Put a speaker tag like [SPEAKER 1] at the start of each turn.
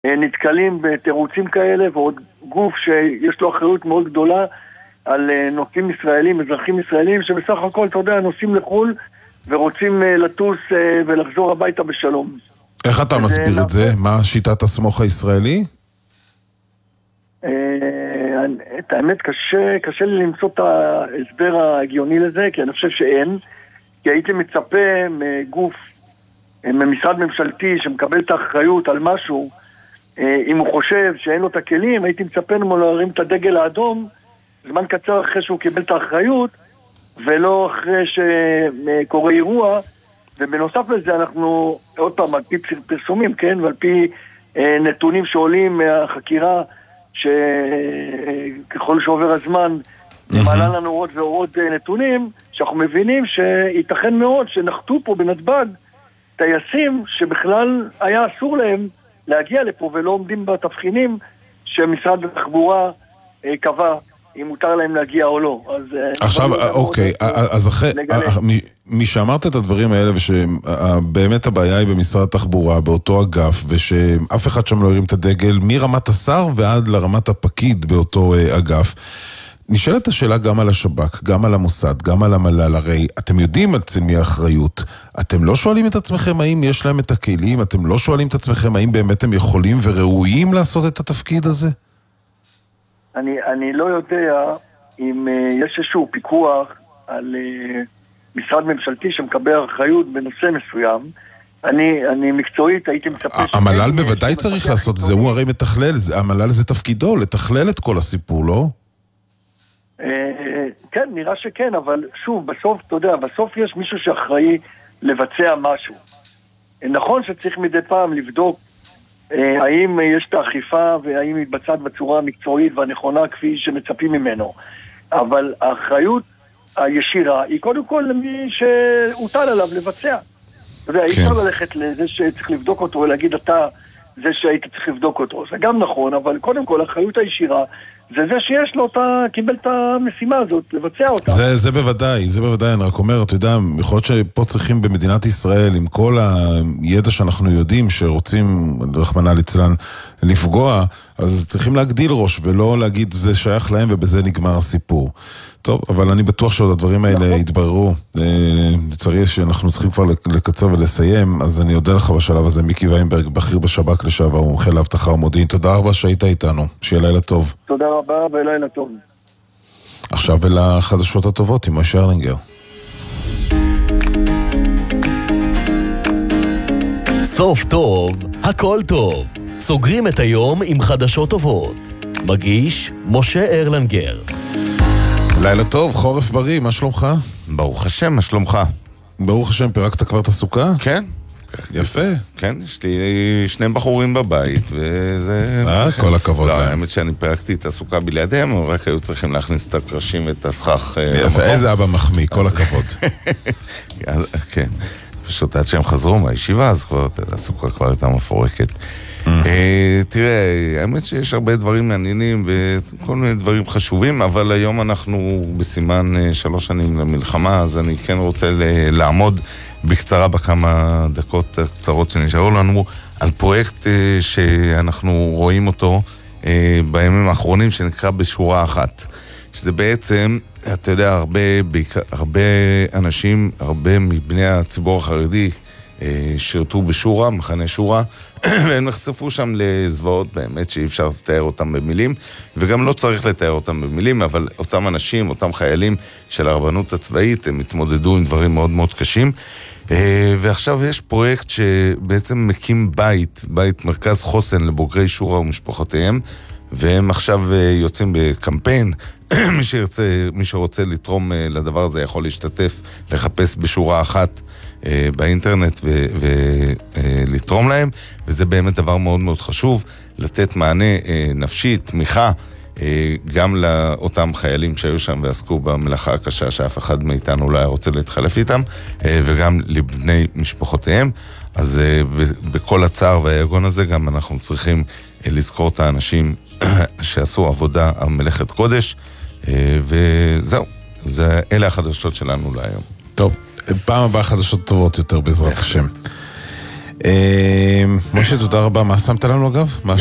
[SPEAKER 1] נתקלים בתירוצים כאלה, ועוד גוף שיש לו אחריות מאוד גדולה על נוסעים ישראלים, אזרחים ישראלים, שבסך הכל, אתה יודע, נוסעים לחול ורוצים לטוס ולחזור הביתה בשלום.
[SPEAKER 2] איך אתה מסביר את זה? מה שיטת הסמוך הישראלי?
[SPEAKER 1] את האמת, קשה לי למצוא את ההסבר ההגיוני לזה, כי אני חושב שאין, כי הייתי מצפה מגוף, ממשרד ממשלתי שמקבל את האחריות על משהו, אם הוא חושב שאין לו את הכלים, הייתי מצפה ממנו להרים את הדגל האדום זמן קצר אחרי שהוא קיבל את האחריות, ולא אחרי שקורה אירוע. ובנוסף לזה אנחנו, עוד פעם, על פי פרסומים, כן, ועל פי נתונים שעולים מהחקירה, שככל שעובר הזמן מעלה לנו עוד ועוד נתונים, שאנחנו מבינים שייתכן מאוד שנחתו פה בנתב"ג טייסים שבכלל היה אסור להם להגיע לפה, ולא עומדים בתבחינים שמשרד התחבורה קבע אם מותר להם להגיע או לא.
[SPEAKER 2] עכשיו, אוקיי, אז אחרי, מי שאמרת את הדברים האלה, ושבאמת הבעיה היא במשרד התחבורה, באותו אגף, ושאף אחד שם לא הרים את הדגל, מרמת השר ועד לרמת הפקיד באותו אגף, נשאלת השאלה גם על השב"כ, גם על המוסד, גם על המל"ל. הרי אתם יודעים על מי האחריות. אתם לא שואלים את עצמכם האם יש להם את הכלים? אתם לא שואלים את עצמכם האם באמת הם יכולים וראויים לעשות את התפקיד הזה?
[SPEAKER 1] אני לא יודע אם יש איזשהו פיקוח על משרד ממשלתי שמקבל אחריות בנושא מסוים. אני מקצועית הייתי מצפה...
[SPEAKER 2] המל"ל בוודאי צריך לעשות את זה, הוא הרי מתכלל, המל"ל זה תפקידו, לתכלל את כל הסיפור, לא?
[SPEAKER 1] כן, נראה שכן, אבל שוב, בסוף, אתה יודע, בסוף יש מישהו שאחראי לבצע משהו. נכון שצריך מדי פעם לבדוק האם יש את האכיפה והאם היא מתבצעת בצורה המקצועית והנכונה כפי שמצפים ממנו. אבל האחריות הישירה היא קודם כל למי שהוטל עליו לבצע. אתה יודע, אי אפשר ללכת לזה שצריך לבדוק אותו ולהגיד אתה זה שהיית צריך לבדוק אותו. זה גם נכון, אבל קודם כל האחריות הישירה זה שיש לו קיבל את המשימה הזאת, לבצע אותה.
[SPEAKER 2] זה בוודאי, אני רק אומר, אתה יודע, יכול להיות שפה צריכים במדינת ישראל, עם כל הידע שאנחנו יודעים, שרוצים, רחמנא ליצלן, לפגוע, אז צריכים להגדיל ראש, ולא להגיד זה שייך להם, ובזה נגמר הסיפור. טוב, אבל אני בטוח שעוד הדברים האלה יתבררו. לצערי שאנחנו צריכים כבר לקצר ולסיים, אז אני יודע לך בשלב הזה, מיקי ויינברג, בכיר בשב"כ לשעבר, מומחה לאבטחה ומודיעין. תודה רבה שהיית איתנו. שיהיה לילה טוב.
[SPEAKER 1] תודה רבה ולילה טוב.
[SPEAKER 2] עכשיו לחדשות הטובות עם משה ארלינגר.
[SPEAKER 3] סוף טוב, הכל טוב. סוגרים את היום עם חדשות טובות. מגיש משה ארלינגר.
[SPEAKER 2] לילה טוב, חורף בריא, מה שלומך?
[SPEAKER 4] ברוך השם, מה שלומך?
[SPEAKER 2] ברוך השם, פירקת כבר את הסוכה?
[SPEAKER 4] כן.
[SPEAKER 2] יפה.
[SPEAKER 4] כן, יש לי 2 בחורים בבית, וזה...
[SPEAKER 2] כל הכבוד.
[SPEAKER 4] לא, האמת שאני פירקתי את הסוכה בלעדיהם, אבל רק היו צריכים להכניס את הקרשים ואת הסכך.
[SPEAKER 2] יפה, איזה אבא מחמיא, כל הכבוד.
[SPEAKER 4] כן, פשוט עד שהם חזרו מהישיבה, אז כבר הסוכה כבר הייתה מפורקת. תראה, האמת שיש הרבה דברים מעניינים וכל מיני דברים חשובים, אבל היום אנחנו בסימן 3 שנים למלחמה, אז אני כן רוצה לעמוד בקצרה בכמה דקות קצרות שנשארו לנו על פרויקט שאנחנו רואים אותו בימים האחרונים, שנקרא בשורה אחת, שזה בעצם, אתה יודע, הרבה אנשים, הרבה מבני הציבור החרדי שירתו בשורה, מחנה שורה, והם נחשפו שם לזוועות באמת שאי אפשר לתאר אותם במילים, וגם לא צריך לתאר אותם במילים, אבל אותם אנשים, אותם חיילים של הרבנות הצבאית, הם התמודדו עם דברים מאוד מאוד קשים, ועכשיו יש פרויקט שבעצם מקים בית מרכז חוסן לבוגרי שורה ומשפחותיהם, והם עכשיו יוצאים בקמפיין. מי שרוצה לתרום לדבר הזה יכול להשתתף, לחפש בשורה אחת באינטרנט ולתרום להם, וזה באמת דבר מאוד מאוד חשוב, לתת מענה נפשי, תמיכה, גם לאותם חיילים שהיו שם ועסקו במלאכה הקשה שאף אחד מאיתנו לא היה רוצה להתחלף איתם, וגם לבני משפחותיהם. אז בכל הצער והיגון הזה גם אנחנו צריכים לזכור את האנשים שעשו עבודה על מלאכת קודש, וזהו, אלה החדשות שלנו להיום.
[SPEAKER 2] טוב, פעם הבאה חדשות טובות יותר בעזרת השם. משה, תודה רבה. מה שמת לנו אגב?